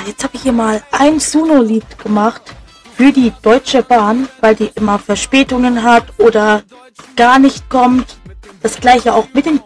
jetzt habe ich hier mal ein Suno-Lied gemacht für die Deutsche Bahn, weil die immer Verspätungen hat oder gar nicht kommt. Das gleiche auch mit den